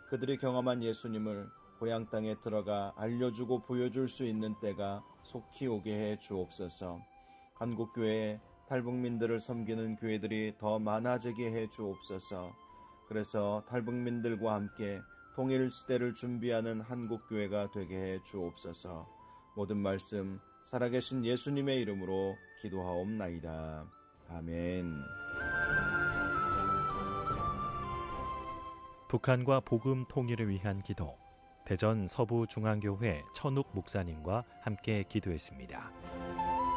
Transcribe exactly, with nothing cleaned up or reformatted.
그들이 경험한 예수님을 고향 땅에 들어가 알려주고 보여줄 수 있는 때가 속히 오게 해 주옵소서. 한국교회에 탈북민들을 섬기는 교회들이 더 많아지게 해 주옵소서. 그래서 탈북민들과 함께 통일시대를 준비하는 한국교회가 되게 해 주옵소서. 모든 말씀 살아계신 예수님의 이름으로 기도하옵나이다. 아멘. 북한과 복음 통일을 위한 기도, 대전 서부중앙교회 천욱 목사님과 함께 기도했습니다.